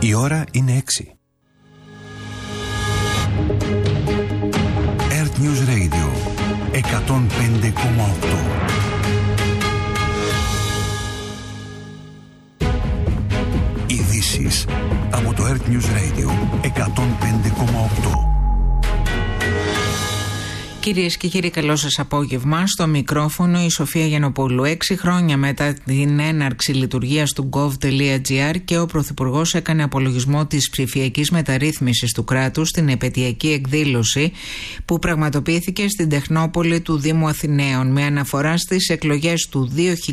Η ώρα είναι 6. Earth News Radio 105,8. Ειδήσεις από το Earth News Radio 105,8. Κυρίες και κύριοι, καλό σας απόγευμα. Στο μικρόφωνο η Σοφία Γιαννοπούλου. 6 χρόνια μετά την έναρξη λειτουργίας του gov.gr και ο Πρωθυπουργός έκανε απολογισμό της ψηφιακής μεταρρύθμισης του κράτους στην επετειακή εκδήλωση που πραγματοποιήθηκε στην Τεχνόπολη του Δήμου Αθηναίων. Με αναφορά στις εκλογές του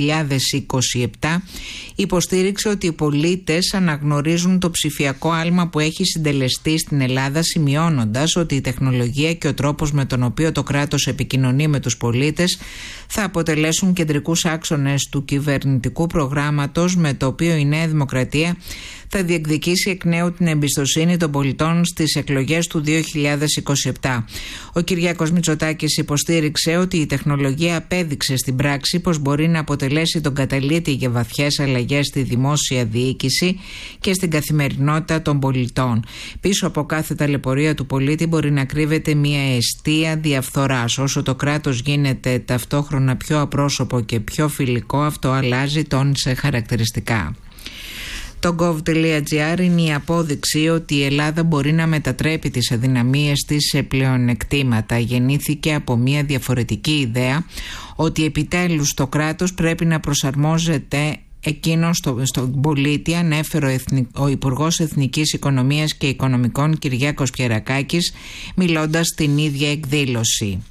2027, υποστήριξε ότι οι πολίτες αναγνωρίζουν το ψηφιακό άλμα που έχει συντελεστεί στην Ελλάδα, σημειώνοντας ότι η τεχνολογία και ο τρόπος με τον οποίο το κράτος επικοινωνεί με τους πολίτες θα αποτελέσουν κεντρικούς άξονες του κυβερνητικού προγράμματος με το οποίο η Νέα Δημοκρατία θα διεκδικήσει εκ νέου την εμπιστοσύνη των πολιτών στις εκλογές του 2027. Ο Κυριάκος Μητσοτάκης υποστήριξε ότι η τεχνολογία απέδειξε στην πράξη πως μπορεί να αποτελέσει τον καταλήτη για βαθιές αλλαγές στη δημόσια διοίκηση και στην καθημερινότητα των πολιτών. Πίσω από κάθε ταλαιπωρία του πολίτη μπορεί να κρύβεται μια αιστεία διαφθοράς. Όσο το κράτος γίνεται ταυτόχρονα πιο απρόσωπο και πιο φιλικό, αυτό αλλάζει τόνισε χαρακτηριστικά. Το gov.gr είναι η απόδειξη ότι η Ελλάδα μπορεί να μετατρέπει τις αδυναμίες της σε πλεονεκτήματα. Γεννήθηκε από μια διαφορετική ιδέα ότι επιτέλους το κράτος πρέπει να προσαρμόζεται εκείνο στον πολίτη, ανέφερε ο Υπουργός Εθνικής Οικονομίας και Οικονομικών Κυριάκος Πιερακάκης μιλώντας στην ίδια εκδήλωση.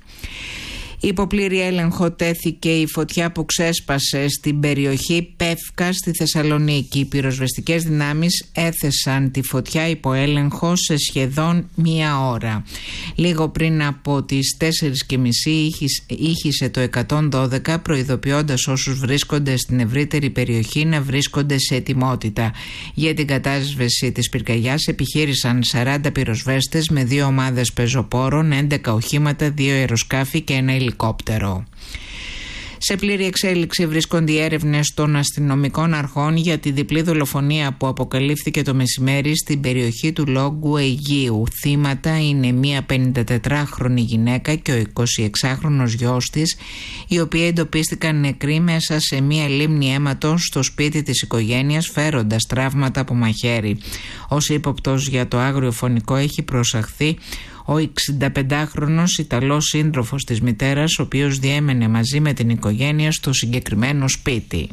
Υπό πλήρη έλεγχο τέθηκε η φωτιά που ξέσπασε στην περιοχή Πεύκα στη Θεσσαλονίκη. Οι πυροσβεστικές δυνάμεις έθεσαν τη φωτιά υπό έλεγχο σε σχεδόν μία ώρα. Λίγο πριν από τις 4.30 ήχησε το 112, προειδοποιώντας όσους βρίσκονται στην ευρύτερη περιοχή να βρίσκονται σε ετοιμότητα. Για την κατάσβεση της πυρκαγιάς επιχείρησαν 40 πυροσβέστες με 2 ομάδες πεζοπόρων, 11 οχήματα, 2 αεροσκάφη και ένα ελικόπτερο. Σε πλήρη εξέλιξη βρίσκονται οι έρευνες των αστυνομικών αρχών για τη διπλή δολοφονία που αποκαλύφθηκε το μεσημέρι στην περιοχή του Λόγκου Αιγείου. Θύματα είναι μία 54χρονη γυναίκα και ο 26χρονος γιος της, οι οποίοι εντοπίστηκαν νεκροί μέσα σε μία λίμνη αίματος στο σπίτι της οικογένειας, φέροντας τραύματα από μαχαίρι. Ως ύποπτος για το άγριο φωνικό έχει προσαχθεί ο 65χρονος Ιταλός σύντροφος της μητέρας, ο οποίος διέμενε μαζί με την οικογένεια στο συγκεκριμένο σπίτι.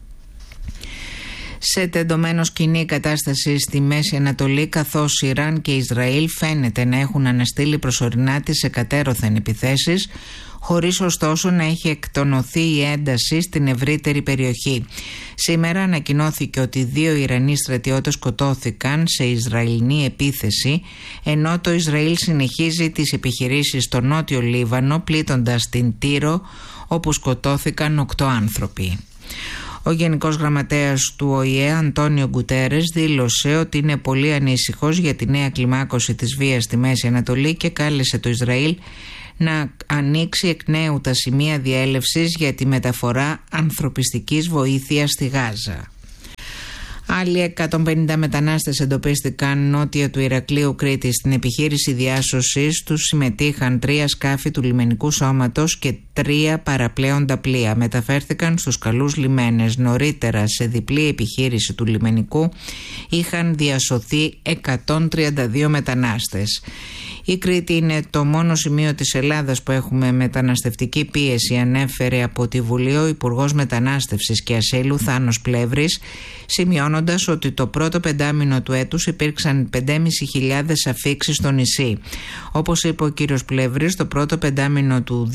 Σε τεντωμένο σκηνή κατάσταση στη Μέση Ανατολή, καθώς Ιράν και Ισραήλ φαίνεται να έχουν αναστείλει προσωρινά τις εκατέρωθεν επιθέσεις, χωρίς ωστόσο να έχει εκτονωθεί η ένταση στην ευρύτερη περιοχή. Σήμερα ανακοινώθηκε ότι 2 Ιρανοί στρατιώτες σκοτώθηκαν σε Ισραηλινή επίθεση, ενώ το Ισραήλ συνεχίζει τις επιχειρήσεις στο νότιο Λίβανο, πλήττοντας την Τύρο, όπου σκοτώθηκαν 8 άνθρωποι. Ο Γενικός Γραμματέας του ΟΗΕ, Αντώνιο Γκουτέρες, δήλωσε ότι είναι πολύ ανήσυχος για τη νέα κλιμάκωση της βίας στη Μέση Ανατολή και κάλεσε το Ισραήλ να ανοίξει εκ νέου τα σημεία διέλευσης για τη μεταφορά ανθρωπιστικής βοήθειας στη Γάζα. Άλλοι 150 μετανάστες εντοπίστηκαν νότια του Ηρακλείου Κρήτη. Στην επιχείρηση διάσωσης τους συμμετείχαν 3 σκάφη του λιμενικού σώματος και 3 παραπλέοντα πλοία. Μεταφέρθηκαν στους καλούς λιμένες. Νωρίτερα, σε διπλή επιχείρηση του λιμενικού, είχαν διασωθεί 132 μετανάστες. Η Κρήτη είναι το μόνο σημείο της Ελλάδας που έχουμε μεταναστευτική πίεση, ανέφερε από τη Βουλή ο Υπουργός Μετανάστευσης και Ασύλου Θάνος Πλεύρης, σημειώνοντας ότι το πρώτο πεντάμινο του έτους υπήρξαν 5.500 αφίξεις στο νησί. Όπως είπε ο κύριος Πλεύρης, το πρώτο πεντάμινο του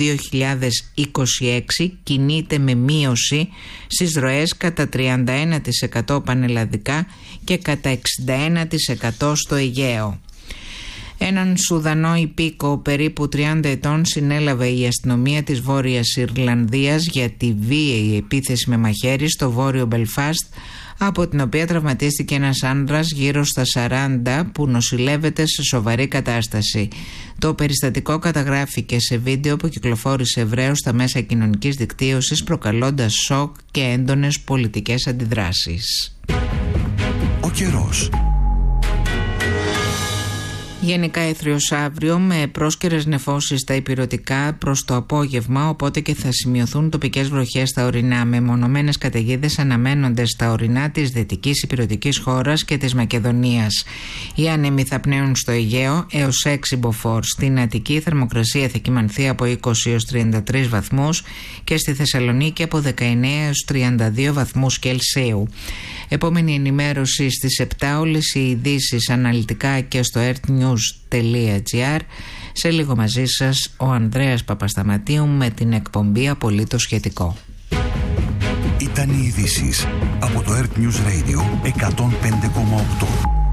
2026 κινείται με μείωση στις ροές κατά 31% πανελλαδικά και κατά 61% στο Αιγαίο. Έναν Σουδανό υπήκο περίπου 30 ετών συνέλαβε η αστυνομία της Βόρειας Ιρλανδίας για τη βίαιη επίθεση με μαχαίρι στο βόρειο Μπελφάστ, από την οποία τραυματίστηκε ένας άνδρας γύρω στα 40 που νοσηλεύεται σε σοβαρή κατάσταση. Το περιστατικό καταγράφηκε σε βίντεο που κυκλοφόρησε ευρέως στα μέσα κοινωνικής δικτύωσης, προκαλώντας σοκ και έντονες πολιτικές αντιδράσεις. Ο καιρός. Γενικά έθριος αύριο με πρόσκαιρες νεφώσεις στα ηπειρωτικά προς το απόγευμα, οπότε και θα σημειωθούν τοπικές βροχές στα ορεινά. Μεμονωμένες καταιγίδες αναμένονται στα ορεινά της δυτικής ηπειρωτικής χώρας και της Μακεδονίας. Οι άνεμοι θα πνέουν στο Αιγαίο έως 6 μποφόρ. Στην Αττική η θερμοκρασία θα κυμανθεί από 20 έως 33 βαθμούς και στη Θεσσαλονίκη από 19 έως 32 βαθμούς Κελσίου. Επόμενη ενημέρωση στις 7, όλες οι ειδήσεις αναλυτικά και στο earthnews.gr. Σε λίγο μαζί σας ο Ανδρέας Παπασταματίου με την εκπομπή Απολύτως Σχετικό. Ήταν οι ειδήσεις από το Earth News Radio 105,8.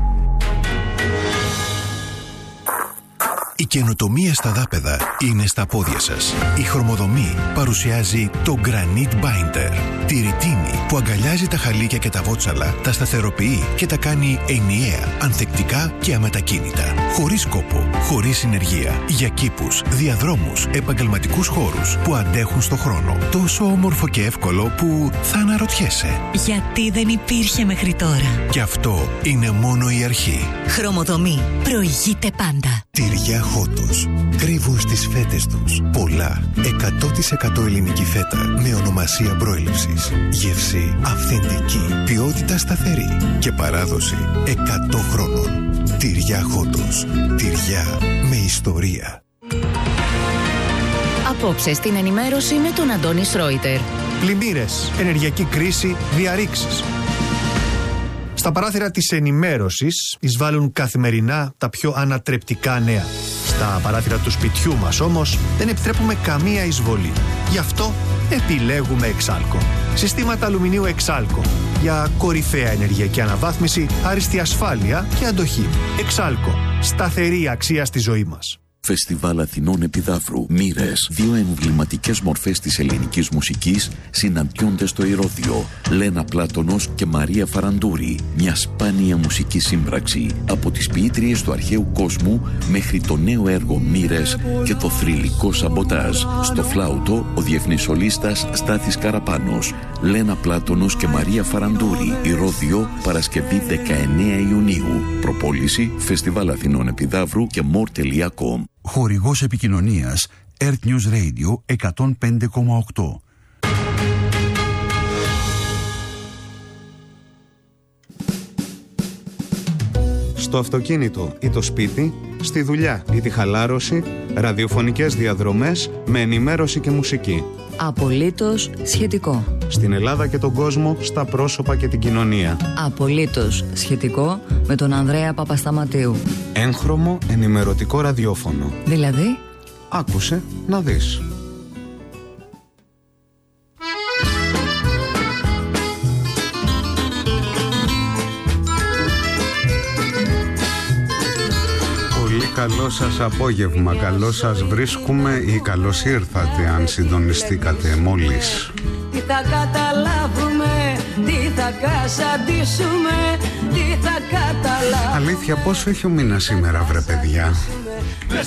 Η καινοτομία στα δάπεδα είναι στα πόδια σας. Η Χρωμοδομή παρουσιάζει το Granite Binder. Τη ρητίνη που αγκαλιάζει τα χαλίκια και τα βότσαλα, τα σταθεροποιεί και τα κάνει ενιαία, ανθεκτικά και αμετακίνητα. Χωρίς κόπο, χωρίς συνεργεία. Για κήπους, διαδρόμους, επαγγελματικούς χώρους που αντέχουν στο χρόνο. Τόσο όμορφο και εύκολο που θα αναρωτιέσαι. Γιατί δεν υπήρχε μέχρι τώρα. Και αυτό είναι μόνο η αρχή. Χρωμοδομή. Προηγείται πάντα. Τυριά Χότος. Κρύβουν στις φέτες τους πολλά 100% ελληνική φέτα με ονομασία προέλευσης. Γεύση αυθεντική, ποιότητα σταθερή και παράδοση 100 χρόνων. Τυριά Χότος. Τυριά με ιστορία. Απόψε στην ενημέρωση με τον Αντώνη Σρόιτερ. Πλημμύρες, ενεργειακή κρίση, διαρρήξεις. Στα παράθυρα της ενημέρωσης εισβάλλουν καθημερινά τα πιο ανατρεπτικά νέα. Στα παράθυρα του σπιτιού μας όμως δεν επιτρέπουμε καμία εισβολή. Γι' αυτό επιλέγουμε Εξάλκο. Συστήματα αλουμινίου Εξάλκο. Για κορυφαία ενεργειακή αναβάθμιση, άριστη ασφάλεια και αντοχή. Εξάλκο. Σταθερή αξία στη ζωή μας. Φεστιβάλ Αθηνών Επιδαύρου. Μοίρες. Δύο εμβληματικές μορφές της ελληνικής μουσικής συναντιόνται στο Ηρώδειο. Λένα Πλάτωνος και Μαρία Φαραντούρη. Μια σπάνια μουσική σύμπραξη. Από τις ποιήτριες του αρχαίου κόσμου μέχρι το νέο έργο Μοίρες και το θρυλικό Σαμποτάζ. Στο φλάουτο ο διεθνής σολίστας Στάθης Καραπάνος. Λένα Πλάτωνος και Μαρία Φαραντούρη. Ηρώδειο, Παρασκευή 19 Ιουνίου. Προπόληση Φεστιβάλ Αθηνών Επιδαύρου και more.com. Χορηγός επικοινωνίας Earth News Radio 105,8. Στο αυτοκίνητο ή το σπίτι, στη δουλειά ή τη χαλάρωση, ραδιοφωνικές διαδρομές με ενημέρωση και μουσική. Απολύτως σχετικό. Στην Ελλάδα και τον κόσμο, στα πρόσωπα και την κοινωνία. Απολύτως σχετικό με τον Ανδρέα Παπασταματίου. Έγχρωμο ενημερωτικό ραδιόφωνο. Δηλαδή, άκουσε να δεις. Καλό σας απόγευμα, καλώς σας βρίσκουμε ή καλώς ήρθατε αν συντονιστήκατε μόλις. Τι θα καταλάβουμε, τι θα κασαντήσουμε, τι θα καταλάβουμε. Αλήθεια, πόσο έχει ο μήνας σήμερα βρε παιδιά?